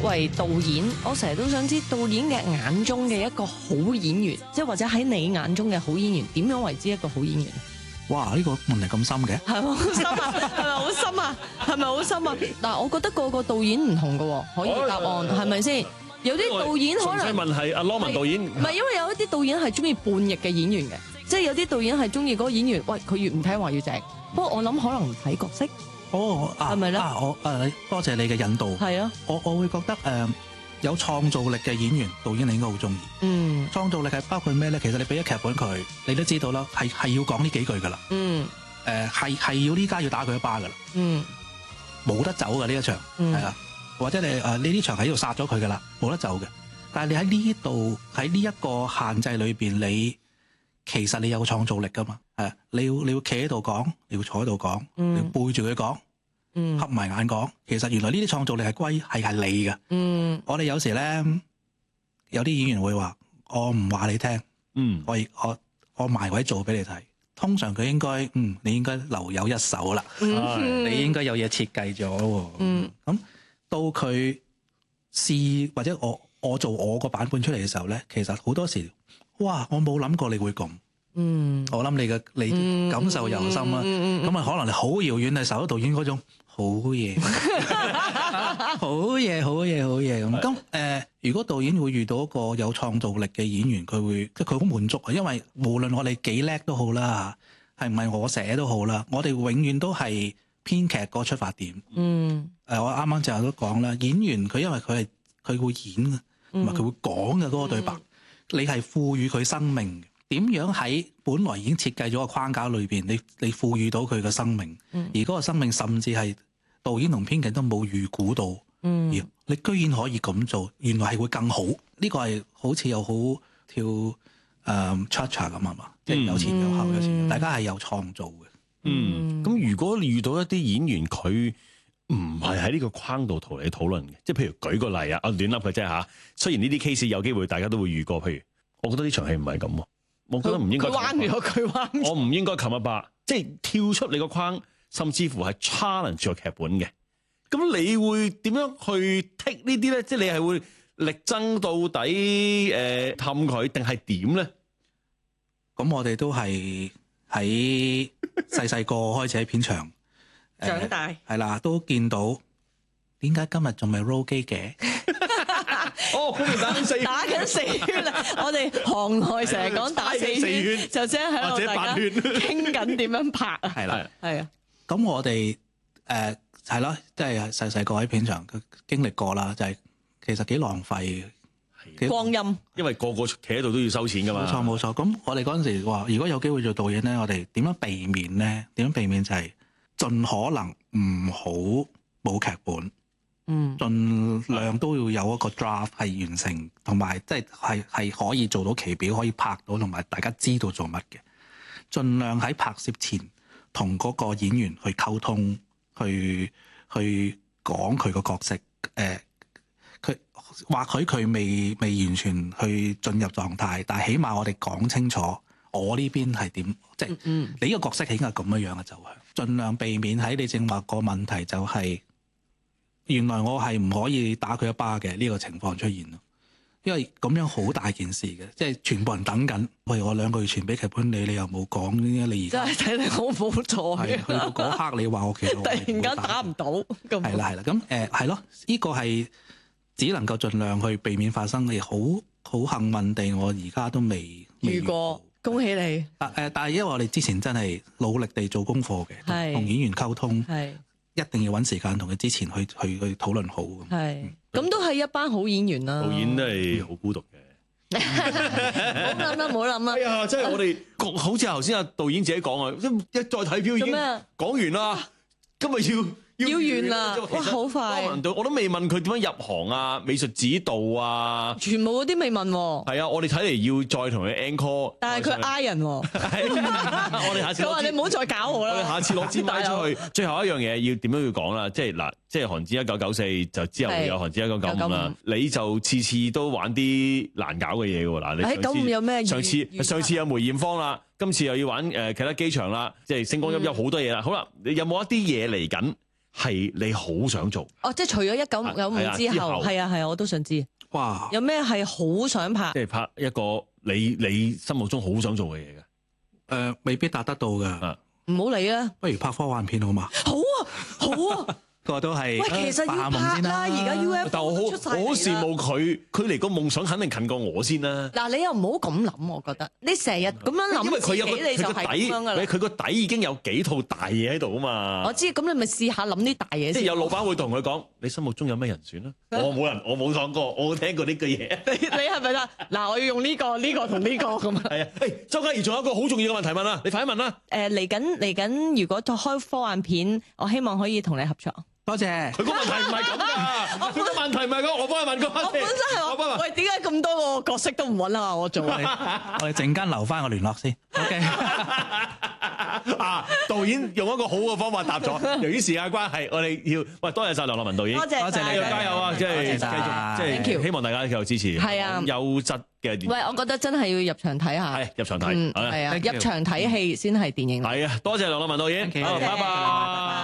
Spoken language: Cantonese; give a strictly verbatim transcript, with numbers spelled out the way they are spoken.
為導演，我成日都想知導演嘅眼中嘅一個好演員，即係或者喺你眼中嘅好演員，點樣為之一個好演員？ 哇！呢個問題咁深嘅， 係咪好深啊？係咪好深啊？係咪好深啊？嗱，我覺得個個導演唔同㗎，可以答案係咪先？有啲導演可能純粹問係阿羅文導演， 唔係因為有一啲導演係中意叛逆嘅演員嘅，即係有啲導演係中意嗰個演員，喂佢越唔聽話越正。不過我諗可能唔睇角色。 哦，係咪咧？啊，我誒多謝你嘅引導。 係啊， 我我會覺得誒有創造力嘅演員，導演你應該好中意。嗯，創造力係包括咩咧？其實你俾咗劇本佢，你都知道啦，係係要講呢幾句噶啦。嗯，誒係係要呢家要打佢一巴噶啦。嗯，冇得走嘅呢一場，係啊。或者你誒呢啲場喺度殺咗佢噶啦，冇得走嘅。但係你喺呢度喺呢一個限制裏邊，你其實你有創造力噶嘛？係你要你要企喺度講，你要坐喺度講，嗯、你要背住佢講，嗯、合埋眼講。其實原來呢啲創造力係歸係係你嘅。嗯，我哋有時咧有啲演員會話：我唔話你聽，嗯，我我我埋位做俾你睇。通常佢應該嗯，你應該留有一手啦，嗯、你應該有嘢設計咗。嗯，咁。到佢試或者我我做我個版本出嚟嘅時候咧，其實好多時，哇！我冇諗過你會咁。嗯，我諗你嘅你感受又深啦。咁啊、嗯，嗯嗯、可能你好遙遠係受到導演嗰種好嘢，好嘢，好嘢，好嘢咁。咁誒、呃，如果導演會遇到一個有創造力嘅演員，佢會即係佢好滿足啊。因為無論我哋幾叻都好啦，係唔係我寫都好啦，我哋永遠都係編劇個出發點。嗯。誒，我啱啱就都講啦，演員佢因為佢係佢會演嘅，同埋佢會講嘅嗰個對白，嗯、你係賦予佢生命嘅。點樣喺本來已經設計咗個框架裏邊，你你賦予到佢嘅生命，嗯、而嗰個生命甚至係導演同編劇都冇預估到，嗯、而你居然可以咁做，原來係會更好。呢、呢個係好似又好跳誒 cha-cha 咁係嘛，即係有前有後，有前有後，大家係有創造嘅。 嗯，咁、嗯、如果你遇到一啲演員佢唔係喺呢個框度同你討論嘅，即係譬如舉個例啊，我亂笠佢啫嚇。雖然呢啲 case 有機會大家都會遇過，譬如我覺得呢場戲唔係咁，我覺得唔應該。佢彎咗，佢彎。我唔應該擒一巴，即係跳出你個框，甚至乎係 challenge 個劇本嘅。咁你會點樣去 take 呢啲咧？即係你係會力爭到底誒氹佢，定係點咧？ 咁我哋都係喺細細個開始喺片場。 長大係啦、呃，都見到點解今日仲未 roll 機嘅？ 哦，咁咪打緊四打緊四圈啦！我哋行內成日講打四圈，四圈就即係喺度大家傾緊點樣拍啊！ 係啦， 係啊。 咁我哋誒係咯，即係細細個喺片場經歷過啦，就係、是、其實幾浪費嘅光陰， 因為個個企喺度都要收錢噶嘛。冇錯冇錯。咁我哋嗰陣時話，如果有機會做導演咧，我哋點樣避免咧？點樣避免就係、是。盡可能唔好冇劇本，嗯，盡量都要有一個 draft 係完成，同埋即係係係可以做到期表，可以拍到，同埋大家知道做乜嘅。盡量喺拍攝前同嗰個演員去溝通，去去講佢個角色。誒、呃，佢或許佢未未完全去進入狀態，但係起碼我哋講清楚。我呢邊係點？即係、嗯、你呢個角色係應該係咁樣樣嘅走向，盡量避免喺你正話個問題就係、是、原來我係唔可以打佢一巴嘅呢個情況出現咯。因為咁樣好大件事嘅，即係全部人等緊。喂，我兩個月前俾劇本你，你又冇講，你而家真係睇你好冇錯。 係去到嗰刻，你話我其實我突然間打唔到咁。 係啦係啦，咁誒係咯，呢、這個係只能夠盡量去避免發生嘅。好好幸運地，我而家都未遇過。恭喜你！ 但誒，但係因為我哋之前真係努力地做功課嘅，同演員溝通，係一定要揾時間同佢之前去去去討論好。係咁都係一班好演員啦。 導演都係好孤獨嘅。唔好諗啦，唔好諗啦。 哎呀，即係我哋好似頭先阿導演自己講啊，一再睇表已經講完啦，今日要。 要完啦！哇，好快！ 我都未問佢點樣入行啊，美術指導啊， 全部嗰啲未問。係啊，我哋睇嚟要再同佢 encore。 但係佢嗌人喎。 我哋下次佢話你唔好再搞我啦。 我哋下次攞支咪出去。最後一樣嘢要點樣要講啦？即係嗱，即係《寒戰一九九四》就之後會有《寒戰一九九五》啦。你就次次都玩啲難搞嘅嘢㗎喎嗱。你九五有咩？ 上次上次有梅艷芳啦，今次又要玩誒其他機場啦，即係星光熠熠好多嘢啦。好啦，你有冇一啲嘢嚟緊？ 係你好想做？ 哦，即係除咗一九九五之後，係啊係啊，我都想知。 哇！ 有咩係好想拍？ 即係拍一個你你心目中好想做嘅嘢嘅。誒、 呃，未必達得到㗎。 啊， 唔好理啦。 不如拍科幻片好嘛？ 好啊，好啊。 個都係喂，其實要拍啦，而家 U F O 但我好都出晒嚟啦。 我好羨慕佢，佢離個夢想肯定近過我先啦。 嗱，你又唔好咁諗，我覺得你成日咁樣諗， 因為佢有個你就係咁樣噶啦。 佢個底已經有幾套大嘢喺度啊嘛。 我知，咁你咪試下諗啲大嘢先。 即係有老闆會同佢講：你心目中有咩人選啊？我冇人，我冇講過，我冇聽過呢句嘢。 你你係咪啦？嗱，我要用呢個、呢個同呢個咁啊。 係啊，誒，周嘉怡仲有一個好重要嘅問題問啊，你快啲問啦。 誒，嚟緊嚟緊，如果再開科幻片，我希望可以同你合作。 多謝。 佢個問題唔係咁㗎，佢個問題唔係咁，我幫佢問過。 我本身係我幫喂，點解咁多個角色都唔揾啊？我做啊！ 我哋陣間留翻個聯絡先。OK。 啊，導演用一個好嘅方法答咗。由於時間關係，我哋要喂多謝晒梁樂文導演， 多謝多謝你， 加油啊！即係繼續，即係希望大家繼續支持， 係啊， 優質嘅電影。 喂，我覺得真係要入場睇下， 係入場睇， 嗯，係啊，入場睇戲先係電影。 係啊，多謝梁樂文導演，好，拜拜。